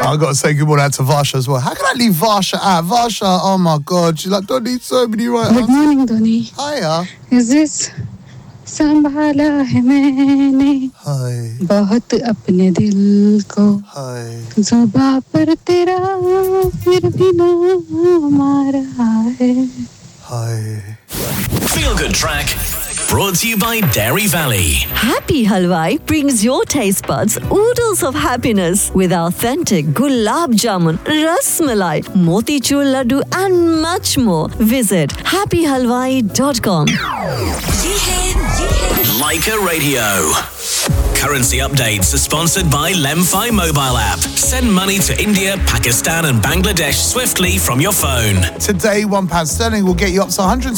I got to say good morning out to Varsha as well. How can I leave Varsha out? Varsha, oh my God, she's like, don't need so many right Good morning, Dhoni. Hiya. Is this संभाला है मैंने Hi. बहुत अपने दिल को Hi. जुबां पर तेरा फिर भी नाम आ रहा है Hi. Feel Good Track, brought to you by Dairy Valley. Happy Halwai brings your taste buds oodles of happiness with authentic gulab jamun, ras malai, motichur laddu and much more. Visit happyhalwai.com. Leica Radio. Currency updates are sponsored by Lemfi mobile app. Send money to India, Pakistan and Bangladesh swiftly from your phone. Today, £1 sterling will get you up to